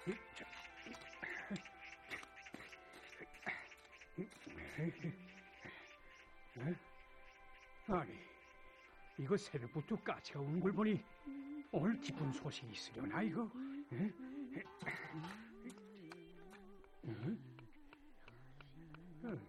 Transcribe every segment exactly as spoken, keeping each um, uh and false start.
아니, 이거 새벽부터 까치가 우는 걸 보니 오늘 기쁜 소식이 있으려나 이거? 응? 응? 응?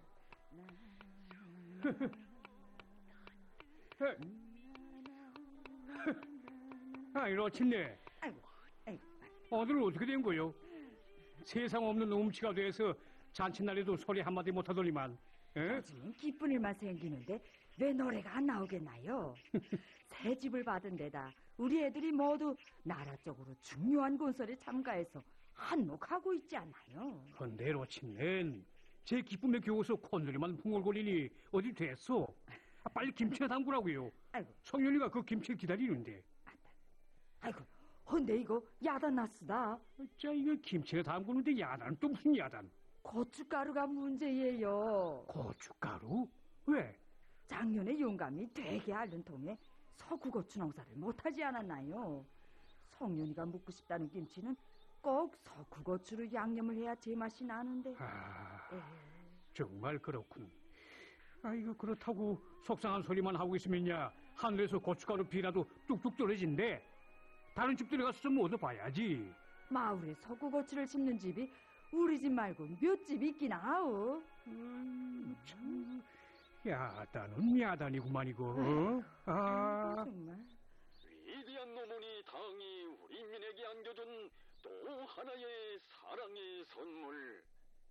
아이, 로친네. 아이고, 아이고. 오늘 어떻게 된 거요? 세상 없는 음치가 돼서 잔칫날에도 소리 한마디 못하더니만. 요즘엔 기쁜 일만 생기는데 왜 노래가 안 나오겠나요? 새 집을 받은 데다 우리 애들이 모두 나라 쪽으로 중요한 건설에 참가해서 한몫하고 있지 않나요? 근데 로친넨 제 기쁨에 겨워서 콧노래만 풍얼거리니 어디 됐어? 아, 빨리 김치에 담그라고요. 아이고. 성년이가 그 김치를 기다리는데. 아이고, 근데 이거 야단 났으다. 자, 이거 김치에 담그는데 야단 또 무슨 야단? 고춧가루가 문제예요. 고춧가루? 왜? 작년에 용감이 되게 앓는 통에 서구고추 농사를 못하지 않았나요? 성년이가 먹고 싶다는 김치는 꼭 서구고추로 양념을 해야 제맛이 나는데. 아, 에이. 정말 그렇군. 아이고, 그렇다고 속상한 소리만 하고 있으면야 하늘에서 고춧가루 비라도 뚝뚝 떨어진대. 다른 집들에 가서 좀 얻어봐야지. 마을에 서구고추를 심는 집이 우리 집 말고 몇 집 있긴 하오. 음, 참, 야단은 야단이구만 이거. 어? 아, 정말. 위대한 노문이 당이 우리 민에게 안겨준 또 하나의 사랑의 선물.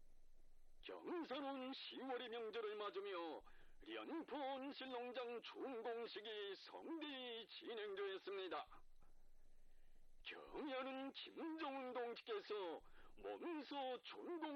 경사로운 시월의 명절을 맞으며 련포 신농장 준공식이 성대히 진행되었습니다. 경애하는 김정은 동지께서 몸소 준공